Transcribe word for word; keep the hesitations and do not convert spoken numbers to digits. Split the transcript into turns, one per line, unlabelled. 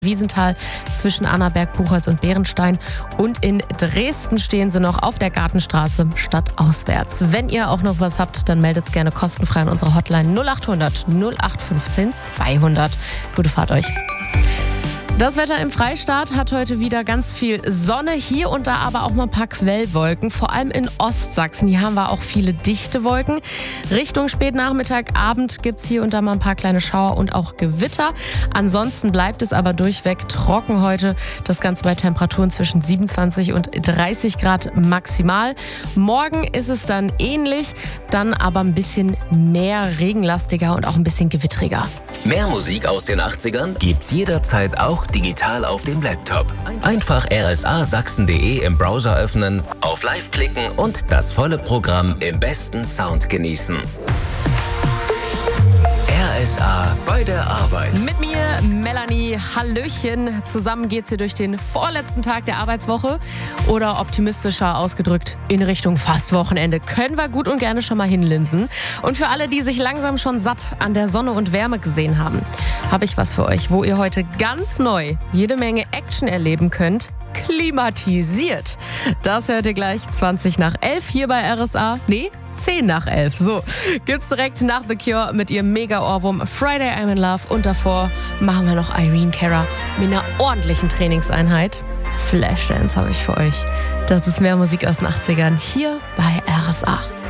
Wiesenthal zwischen Annaberg, Buchholz und Bärenstein. Und in Dresden stehen sie noch auf der Gartenstraße stadtauswärts. Wenn ihr auch noch was habt, dann meldet gerne kostenfrei an unsere Hotline null acht hundert null acht fünfzehn zweihundert. Gute Fahrt euch. Das Wetter im Freistaat hat heute wieder ganz viel Sonne, hier und da aber auch mal ein paar Quellwolken, vor allem in Ostsachsen. Hier haben wir auch viele dichte Wolken. Richtung Spätnachmittag, Abend gibt es hier und da mal ein paar kleine Schauer und auch Gewitter. Ansonsten bleibt es aber durchweg trocken heute. Das Ganze bei Temperaturen zwischen siebenundzwanzig und dreißig Grad maximal. Morgen ist es dann ähnlich, dann aber ein bisschen mehr regenlastiger und auch ein bisschen gewittriger.
Mehr Musik aus den achtzigern gibt's jederzeit auch digital auf dem Laptop. Einfach r s a sachsen punkt d e im Browser öffnen, auf Live klicken und das volle Programm im besten Sound genießen. R S A bei der Arbeit.
Mit mir, Melanie, Hallöchen. Zusammen geht's hier durch den vorletzten Tag der Arbeitswoche. Oder optimistischer ausgedrückt, in Richtung fast Wochenende. Können wir gut und gerne schon mal hinlinsen. Und für alle, die sich langsam schon satt an der Sonne und Wärme gesehen haben, habe ich was für euch, wo ihr heute ganz neu jede Menge Action erleben könnt. Klimatisiert. Das hört ihr gleich zwanzig nach elf hier bei R S A. Nee, zehn nach elf. So, gibt's direkt nach The Cure mit ihrem Mega-Ohrwurm Friday I'm in Love. Und davor machen wir noch Irene Cara mit einer ordentlichen Trainingseinheit. Flashdance habe ich für euch. Das ist mehr Musik aus den achtzigern hier bei R S A.